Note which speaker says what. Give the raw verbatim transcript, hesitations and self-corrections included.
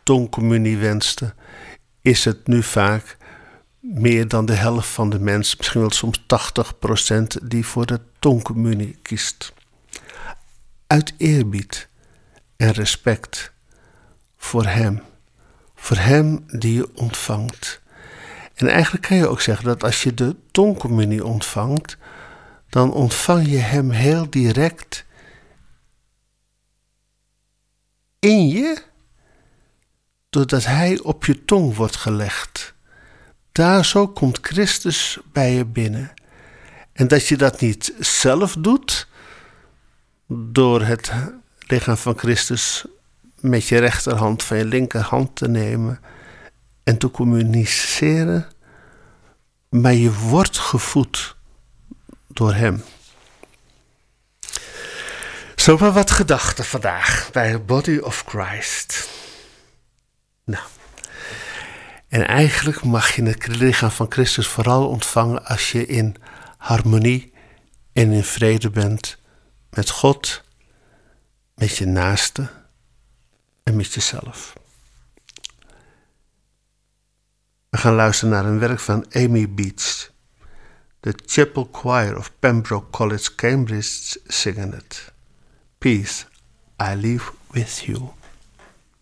Speaker 1: tongcommunie wenste, is het nu vaak meer dan de helft van de mensen, misschien wel soms tachtig procent, die voor de tongcommunie kiest. Uit eerbied en respect voor hem. Voor hem die je ontvangt. En eigenlijk kan je ook zeggen dat als je de tongcommunie ontvangt, dan ontvang je hem heel direct in je, doordat hij op je tong wordt gelegd. Daar zo komt Christus bij je binnen. En dat je dat niet zelf doet, door het lichaam van Christus met je rechterhand van je linkerhand te nemen en te communiceren, maar je wordt gevoed door hem. Zo maar wat gedachten vandaag bij de Body of Christ. Nou, en eigenlijk mag je het lichaam van Christus vooral ontvangen als je in harmonie en in vrede bent met God, met je naaste en met jezelf. We gaan luisteren naar een werk van Amy Beach. De Chapel Choir of Pembroke College, Cambridge, zingen het. Peace, I live with you.